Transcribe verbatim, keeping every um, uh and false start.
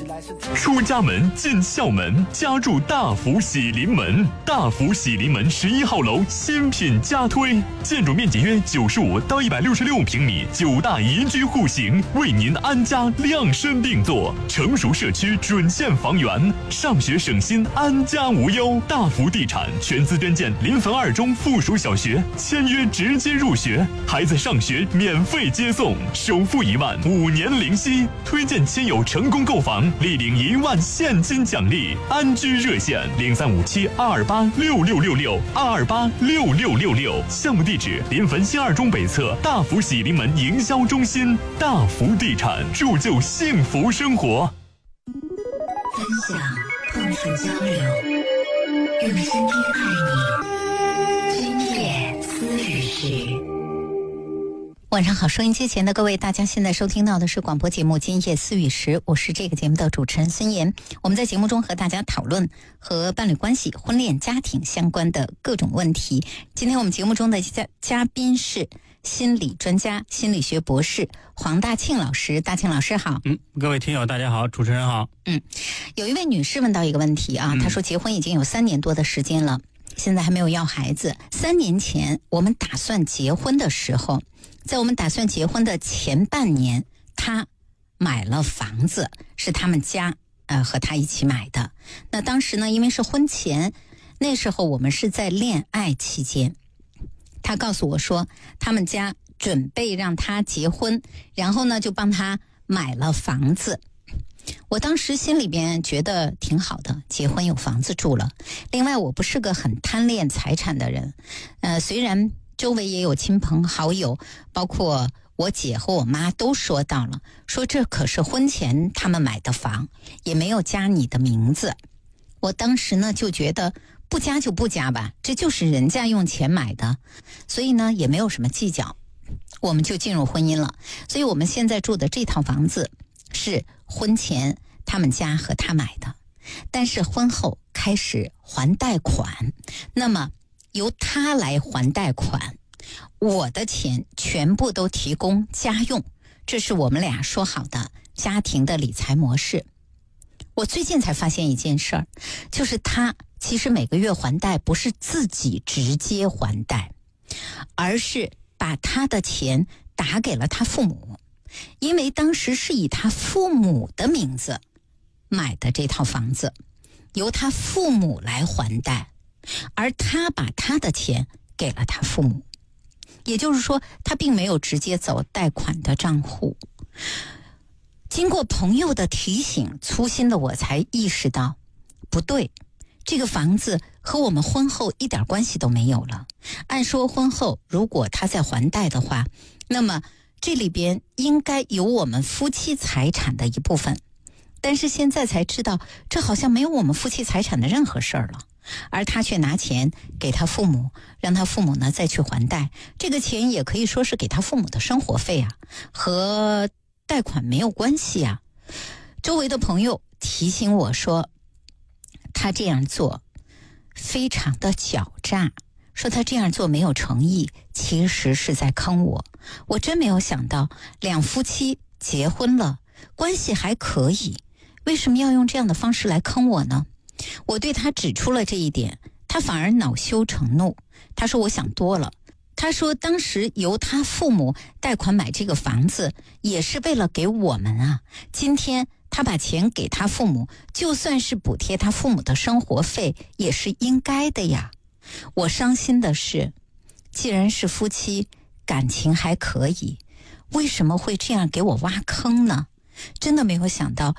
出家门进校门，家住大福喜临门。大福喜临门十一号楼新品加推，建筑面积约九十五到一百六十六平米，九大宜居户型，为您安家量身定做。成熟社区准现房源，上学省心，安家无忧。大福地产全资捐建临汾二中附属小学，签约直接入学，孩子上学免费接送，首付一万，五年零息。推荐亲友成功购房，立领一万现金奖励。安居热线零三五七二二八六六六六二二八六六六六。项目地址临汾新二中北侧大福喜临门营销中心。大福地产，铸就幸福生活。 分享，碰触交流，用心听爱你。今夜思雨时。 晚上好，收音机前的各位，大家现在收听到的是广播节目《今夜思雨时》，我是这个节目的主持人孙岩。我们在节目中和大家讨论和伴侣关系、婚恋家庭相关的各种问题。今天我们节目中的嘉嘉宾是心理专家、心理学博士黄大庆老师。大庆老师好。 嗯，各位听友大家好，主持人好。 嗯，有一位女士问到一个问题啊，嗯、她说结婚已经有三年多的时间了，现在还没有要孩子。三年前我们打算结婚的时候，在我们打算结婚的前半年，他买了房子，是他们家呃和他一起买的。那当时呢，因为是婚前，那时候我们是在恋爱期间。他告诉我说，他们家准备让他结婚，然后呢就帮他买了房子。我当时心里边觉得挺好的，结婚有房子住了。另外，我不是个很贪恋财产的人，呃，虽然周围也有亲朋好友，包括我姐和我妈都说到了，说这可是婚前他们买的房，也没有加你的名字。我当时呢就觉得不加就不加吧，这就是人家用钱买的，所以呢也没有什么计较，我们就进入婚姻了。所以我们现在住的这套房子是婚前他们家和他买的，但是婚后开始还贷款，那么由他来还贷款，我的钱全部都提供家用，这是我们俩说好的家庭的理财模式。我最近才发现一件事儿，就是他其实每个月还贷不是自己直接还贷，而是把他的钱打给了他父母，因为当时是以他父母的名字买的这套房子，由他父母来还贷，而他把他的钱给了他父母，也就是说他并没有直接走贷款的账户。经过朋友的提醒，粗心的我才意识到不对，这个房子和我们婚后一点关系都没有了。按说婚后如果他在还贷的话，那么这里边应该有我们夫妻财产的一部分，但是现在才知道这好像没有我们夫妻财产的任何事儿了，而他却拿钱给他父母，让他父母呢再去还贷。这个钱也可以说是给他父母的生活费啊，和贷款没有关系啊。周围的朋友提醒我说，他这样做非常的狡诈，说他这样做没有诚意，其实是在坑我。我真没有想到，两夫妻结婚了，关系还可以，为什么要用这样的方式来坑我呢？我对他指出了这一点，他反而恼羞成怒。他说我想多了，他说当时由他父母贷款买这个房子也是为了给我们啊，今天他把钱给他父母，就算是补贴他父母的生活费也是应该的呀。我伤心的是，既然是夫妻，感情还可以，为什么会这样给我挖坑呢？真的没有想到